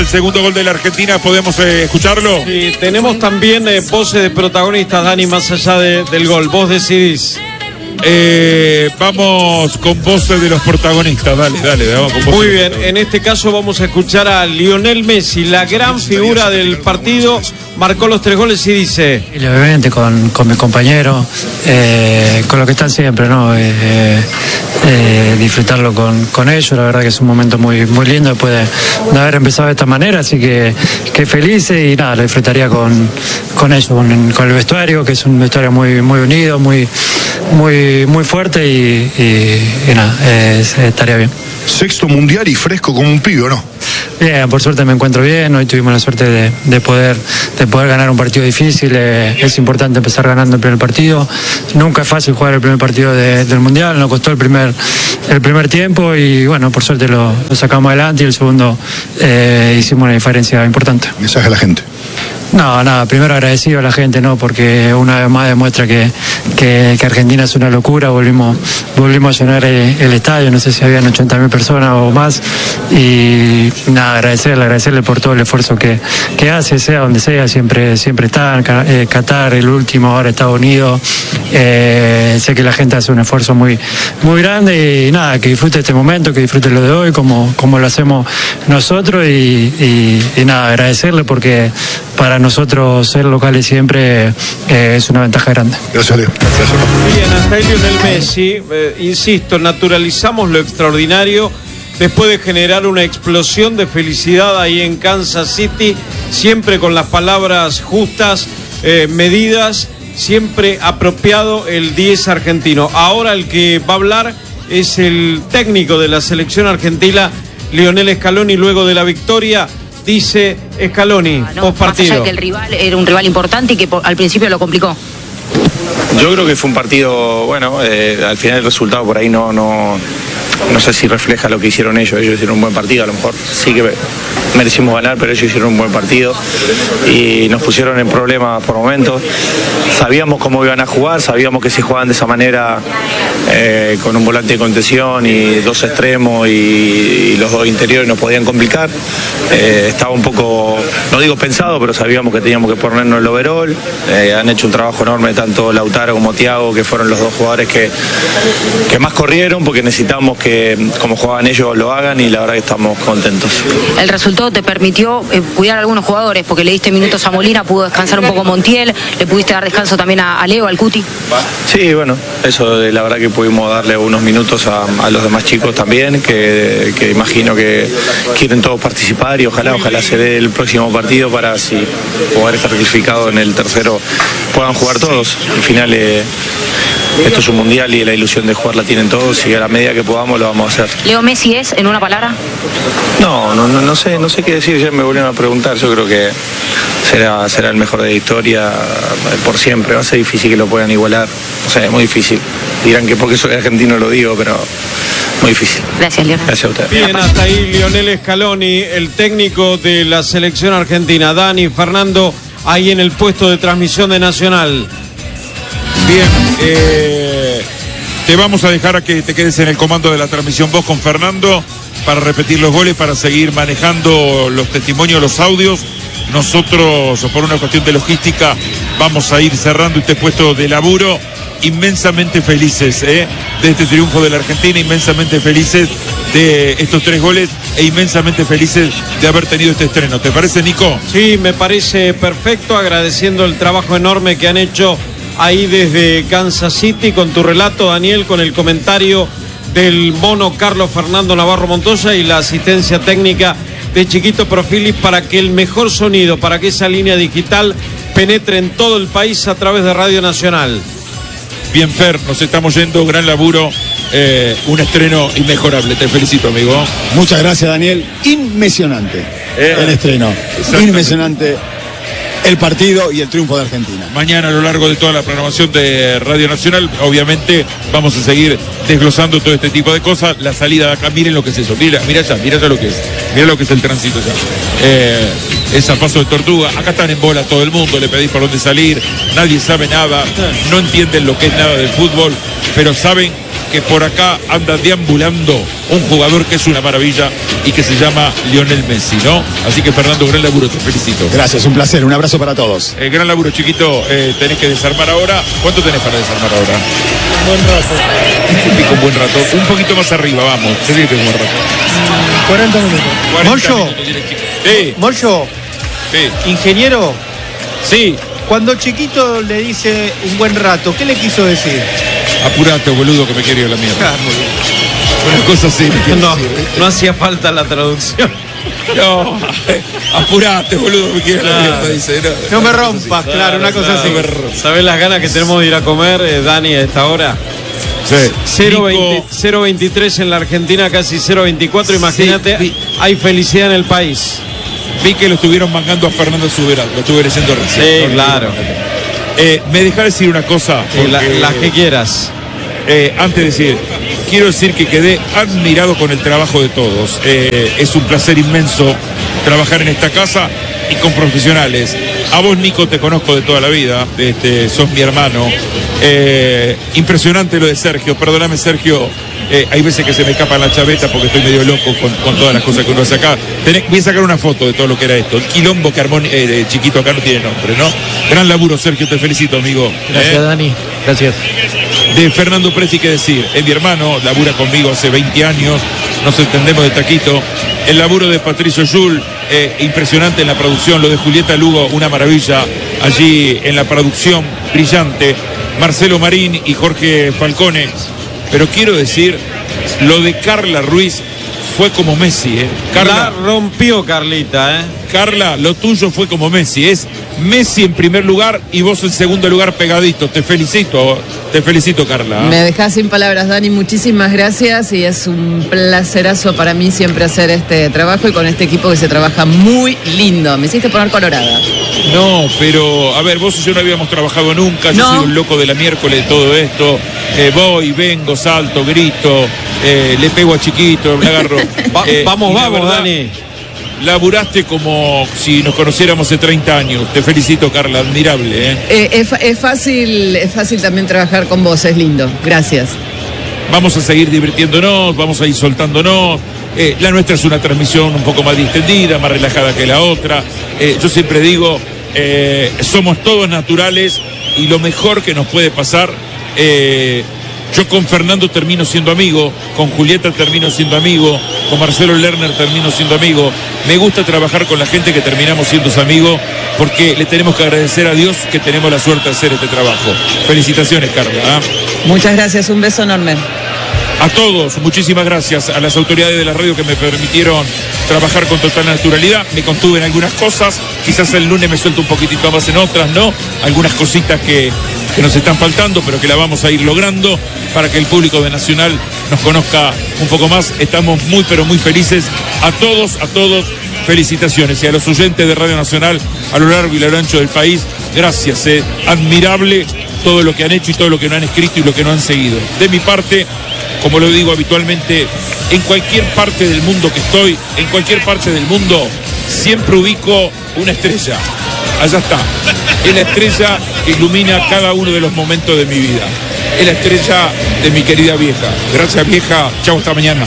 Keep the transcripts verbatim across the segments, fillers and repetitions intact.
El segundo gol de la Argentina, ¿podemos eh, escucharlo? Sí, tenemos también eh, voces de protagonistas, Dani, más allá de, del gol. Vos decidís. Eh, vamos con voces de los protagonistas, dale, dale, vamos con voces. Muy bien, en este caso vamos a escuchar a Lionel Messi, la gran figura del partido, marcó los tres goles y dice... Y obviamente con, con mis compañeros, eh, con lo que están siempre, ¿no? Eh, eh, disfrutarlo con, con ellos, la verdad que es un momento muy, muy lindo después de, de haber empezado de esta manera, así que, que feliz y nada, lo disfrutaría con, con ellos, con, con el vestuario, que es un vestuario muy, muy unido, muy... muy muy fuerte y, y, y nada, eh, estaría bien. Sexto mundial y fresco como un pibe, ¿no? Bien, por suerte me encuentro bien, hoy tuvimos la suerte de, de, poder, de poder ganar un partido difícil, eh, es importante empezar ganando el primer partido, nunca es fácil jugar el primer partido de, del mundial, nos costó el primer, el primer tiempo y bueno, por suerte lo, lo sacamos adelante y el segundo eh, hicimos una diferencia importante. Mensaje a la gente. No, nada, primero agradecido a la gente, ¿no? Porque una vez más demuestra que, que, que Argentina es una locura, volvimos, volvimos a llenar el, el estadio, no sé si habían ochenta mil personas o más, y nada, agradecerle, agradecerle por todo el esfuerzo que, que hace, sea donde sea, siempre, siempre está, eh, Qatar, el último, ahora Estados Unidos, eh, sé que la gente hace un esfuerzo muy, muy grande y nada, que disfrute este momento, que disfrute lo de hoy, como, como lo hacemos nosotros y, y, y nada, agradecerle porque para nosotros ser locales siempre eh, es una ventaja grande. Gracias, Leo. Gracias. Bien, hasta ahí Lionel Messi, eh, insisto, naturalizamos lo extraordinario después de generar una explosión de felicidad ahí en Kansas City, siempre con las palabras justas, eh, medidas, siempre apropiado el diez argentino. Ahora el que va a hablar es el técnico de la selección argentina, Lionel Scaloni, luego de la victoria. Dice Scaloni, ah, no, post partido. Más allá de que el rival era un rival importante y que por, al principio lo complicó. Yo creo que fue un partido, bueno, eh, al final el resultado por ahí no, no, no sé si refleja lo que hicieron ellos. Ellos hicieron un buen partido, a lo mejor sí que merecimos ganar, pero ellos hicieron un buen partido y nos pusieron en problemas por momentos. Sabíamos cómo iban a jugar, sabíamos que si jugaban de esa manera, eh, con un volante de contención y dos extremos y, y los dos interiores nos podían complicar. Eh, estaba un poco, no digo pensado, pero sabíamos que teníamos que ponernos el overall. Eh, han hecho un trabajo enorme tanto Lautaro como Thiago, que fueron los dos jugadores que, que más corrieron, porque necesitamos que como jugaban ellos lo hagan y la verdad que estamos contentos. El resultado te permitió eh, cuidar a algunos jugadores, porque le diste minutos a Molina, pudo descansar un poco Montiel, le pudiste dar descanso también a, a Leo, al Cuti. Sí, bueno, eso eh, la verdad que pudimos darle unos minutos a, a los demás chicos también, que, que imagino que quieren todos participar y ojalá, ojalá se dé el próximo partido para si poder estar clasificado en el tercero puedan jugar todos. Al final eh, esto es un mundial y la ilusión de jugar la tienen todos y a la medida que podamos lo vamos a hacer. ¿Leo Messi es, en una palabra? No, no, no, no sé, no sé qué decir, ya me volvieron a preguntar, yo creo que será, será el mejor de la historia por siempre, va a ser difícil que lo puedan igualar, o sea, es muy difícil. Dirán que porque soy argentino lo digo, pero muy difícil. Gracias, Leo. Gracias a ustedes. Bien, hasta ahí Lionel Scaloni, el técnico de la selección argentina. Dani, Fernando, ahí en el puesto de transmisión de Nacional. Bien, eh, te vamos a dejar a que te quedes en el comando de la transmisión vos con Fernando para repetir los goles, para seguir manejando los testimonios, los audios. Nosotros, por una cuestión de logística, vamos a ir cerrando este puesto de laburo. Inmensamente felices ¿eh? de este triunfo de la Argentina, inmensamente felices de estos tres goles e inmensamente felices de haber tenido este estreno. ¿Te parece, Nico? Sí, me parece perfecto, agradeciendo el trabajo enorme que han hecho ahí desde Kansas City con tu relato, Daniel, con el comentario del mono Carlos Fernando Navarro Montoya y la asistencia técnica de Chiquito Profilis para que el mejor sonido, para que esa línea digital penetre en todo el país a través de Radio Nacional. Bien, Fer, nos estamos yendo, gran laburo, eh, un estreno inmejorable, te felicito, amigo. Muchas gracias, Daniel, inmesionante eh, el estreno, inmesionante el partido y el triunfo de Argentina. Mañana a lo largo de toda la programación de Radio Nacional, obviamente vamos a seguir desglosando todo este tipo de cosas. La salida de acá, miren lo que es eso, mira, mira ya, mira ya lo que es, mira lo que es el tránsito ya. Eh, esa paso de tortuga, acá están en bola todo el mundo, le pedís por dónde salir, nadie sabe nada, no entienden lo que es nada del fútbol, pero saben que por acá anda deambulando un jugador que es una maravilla y que se llama Lionel Messi, ¿no? Así que Fernando, gran laburo, te felicito. Gracias, un placer, un abrazo para todos. Eh, gran laburo, chiquito, eh, tenés que desarmar ahora. ¿Cuánto tenés para desarmar ahora? Un buen rato. Sí, un buen rato, un poquito más arriba, vamos, se dice un buen rato. cuarenta minutos. cuarenta Mollo. minutos tiene el chico. Sí, Mollo, sí, ingeniero, sí. cuando Chiquito le dice un buen rato, ¿qué le quiso decir? Apurate, boludo, que me quiero ir a la mierda. Ah, muy bien. Una cosa así. me quiero No, decir. no hacía falta la traducción. No, apurate, boludo, me quiero ir a la mierda, dice. No, No me rompas, claro, una cosa así. ¿Sabés las ganas que tenemos de ir a comer, eh, Dani, a esta hora? Sí. cero Nico, veintitrés en la Argentina, casi cero veinticuatro. Imagínate, Sí, vi- hay felicidad en el país. vi que lo estuvieron mangando a Fernando Subirán, lo estuve leyendo recién. Sí, No, claro. Eh, me dejá decir una cosa. Sí, la- porque, las que quieras. eh, antes de decir, quiero decir que quedé admirado con el trabajo de todos. Eh, es un placer inmenso trabajar en esta casa y con profesionales. A vos, Nico, te conozco de toda la vida, este, sos mi hermano. Eh, impresionante lo de Sergio, perdóname, Sergio. Eh, hay veces que se me escapa la chaveta porque estoy medio loco con, con todas las cosas que uno hace acá. Tenés- voy a sacar una foto de todo lo que era esto. El quilombo que armó eh, de Chiquito acá no tiene nombre, ¿no? Gran laburo, Sergio, te felicito, amigo. Gracias, ¿Eh? Dani. Gracias. De Fernando Presti, qué decir, es mi hermano, labura conmigo hace veinte años, nos entendemos de taquito. El laburo de Patricio Yul, eh, impresionante en la producción, lo de Julieta Lugo, una maravilla, allí en la producción, brillante. Marcelo Marín y Jorge Falcone, pero quiero decir, lo de Carla Ruiz fue como Messi, ¿eh? La Carla, rompió Carlita, ¿eh? Carla, lo tuyo fue como Messi, es Messi en primer lugar y vos en segundo lugar pegadito. Te felicito, te felicito, Carla. Me dejás sin palabras, Dani, muchísimas gracias y es un placerazo para mí siempre hacer este trabajo y con este equipo que se trabaja muy lindo. Me hiciste poner colorada. No, pero a ver, vos y yo no habíamos trabajado nunca, yo No. soy un loco de la miércoles de todo esto, eh, voy, vengo, salto, grito, eh, le pego a Chiquito, me agarro. Va- Eh, vamos, y la vamos, verdad, Dani. Laburaste como si nos conociéramos hace treinta años, te felicito, Carla, admirable, ¿eh? Eh, es, fa- es fácil, es fácil también trabajar con vos, es lindo. Gracias. Vamos a seguir divirtiéndonos, vamos a ir soltándonos. Eh, la nuestra es una transmisión un poco más distendida, más relajada que la otra. Eh, yo siempre digo, eh, somos todos naturales y lo mejor que nos puede pasar, eh, yo con Fernando termino siendo amigo, con Julieta termino siendo amigo, con Marcelo Lerner termino siendo amigo. Me gusta trabajar con la gente que terminamos siendo amigos porque le tenemos que agradecer a Dios que tenemos la suerte de hacer este trabajo. Felicitaciones, Carla. ¿Ah? Muchas gracias, un beso enorme. A todos, muchísimas gracias a las autoridades de la radio que me permitieron trabajar con total naturalidad. Me contuve en algunas cosas, quizás el lunes me suelto un poquitito más en otras, ¿no? Algunas cositas que, que nos están faltando, pero que la vamos a ir logrando para que el público de Nacional nos conozca un poco más. Estamos muy, pero muy felices. A todos, a todos, felicitaciones. Y a los oyentes de Radio Nacional a lo largo y lo ancho del país, gracias. Eh. Admirable todo lo que han hecho y todo lo que no han escrito y lo que no han seguido. De mi parte, como lo digo habitualmente, en cualquier parte del mundo que estoy, en cualquier parte del mundo, siempre ubico una estrella. Allá está. Es la estrella que ilumina cada uno de los momentos de mi vida. Es la estrella de mi querida vieja. Gracias, vieja. Chao, hasta mañana.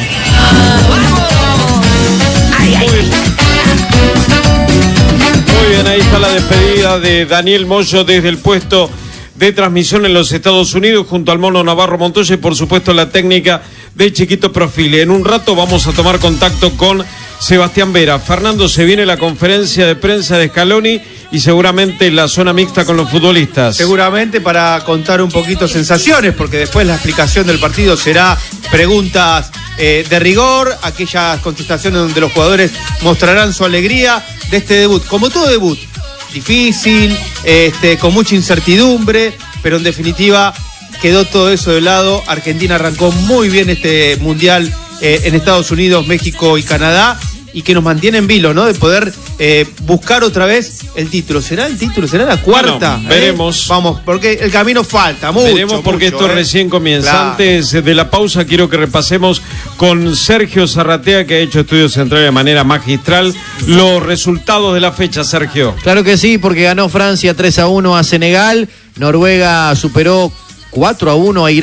Muy bien, ahí está la despedida de Daniel Mollo desde el puesto de transmisión en los Estados Unidos junto al Mono Navarro Montoya y por supuesto la técnica de Chiquito Profile. En un rato vamos a tomar contacto con Sebastián Vera. Fernando, se viene la conferencia de prensa de Scaloni y seguramente la zona mixta con los futbolistas. Seguramente para contar un poquito sensaciones, porque después la explicación del partido será preguntas eh, de rigor, aquellas contestaciones donde los jugadores mostrarán su alegría de este debut. Como todo debut, difícil, este, con mucha incertidumbre, pero en definitiva quedó todo eso de lado. Argentina arrancó muy bien este mundial eh, en Estados Unidos, México y Canadá, y que nos mantiene en vilo, ¿no? De poder eh, buscar otra vez el título. ¿Será el título? ¿Será la cuarta? Bueno, veremos. ¿Eh? Vamos, porque el camino falta mucho. Veremos porque mucho, esto ¿eh? recién comienza. Claro. Antes de la pausa quiero que repasemos con Sergio Zarratea, que ha hecho Estudios Centrales de manera magistral, los resultados de la fecha, Sergio. Claro que sí, porque ganó Francia tres a uno a Senegal, Noruega superó cuatro a uno a Irak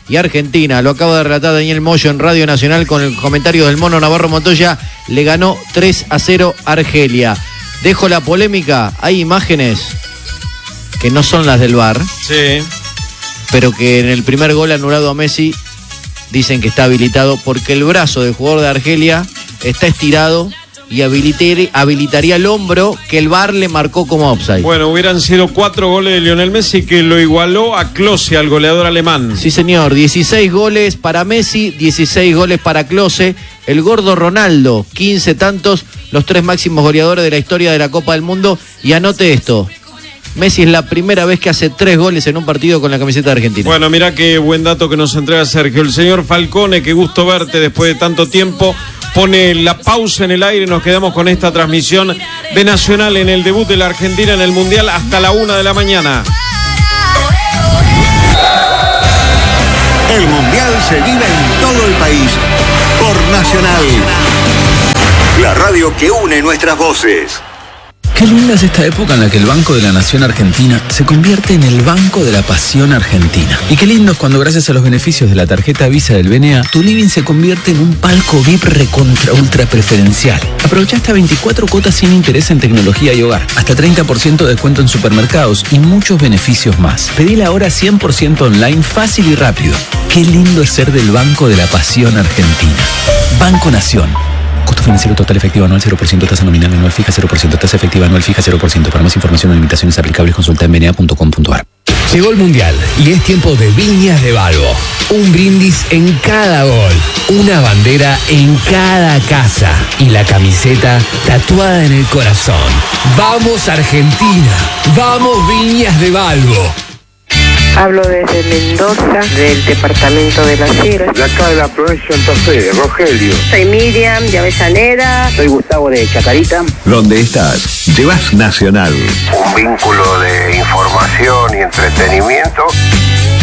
y Argentina. Lo acaba de relatar Daniel Moyo en Radio Nacional con el comentario del Mono Navarro Montoya. Le ganó tres a cero Argelia. Dejo la polémica. Hay imágenes que no son las del V A R. Sí. Pero que en el primer gol anulado a Messi dicen que está habilitado porque el brazo del jugador de Argelia está estirado y habilitar, habilitaría el hombro que el V A R le marcó como offside. Bueno, hubieran sido cuatro goles de Lionel Messi, que lo igualó a Klose, al goleador alemán. Sí, señor, dieciséis goles para Messi, dieciséis goles para Klose, el gordo Ronaldo, quince tantos, los tres máximos goleadores de la historia de la Copa del Mundo. Y anote esto, Messi es la primera vez que hace tres goles en un partido con la camiseta de Argentina. Bueno, mirá qué buen dato que nos entrega Sergio. El señor Falcone, qué gusto verte después de tanto tiempo. Pone la pausa en el aire y nos quedamos con esta transmisión de Nacional en el debut de la Argentina en el Mundial hasta la una de la mañana. El Mundial se vive en todo el país por Nacional, la radio que une nuestras voces. Qué linda es esta época en la que el Banco de la Nación Argentina se convierte en el Banco de la Pasión Argentina. Y qué lindo es cuando, gracias a los beneficios de la tarjeta Visa del B N A, tu living se convierte en un palco V I P recontra ultra preferencial. Aprovecha hasta veinticuatro cuotas sin interés en tecnología y hogar, hasta treinta por ciento de descuento en supermercados y muchos beneficios más. Pedila ahora cien por ciento online, fácil y rápido. Qué lindo es ser del Banco de la Pasión Argentina. Banco Nación. Costo financiero total efectivo anual cero por ciento, tasa nominal anual fija cero por ciento, tasa efectiva anual fija cero por ciento. Para más información o limitaciones aplicables, consulta en b n a punto com punto a r. Llegó el Mundial y es tiempo de Viñas de Balbo. Un brindis en cada gol, una bandera en cada casa y la camiseta tatuada en el corazón. ¡Vamos Argentina! ¡Vamos Viñas de Balbo! Hablo desde Mendoza, del departamento de Las Heras. De acá de la provincia de Santa Fe, de Rogelio. Soy Miriam de Avellaneda. Soy Gustavo de Chacarita. Donde estás, llevas Nacional. Un vínculo de información y entretenimiento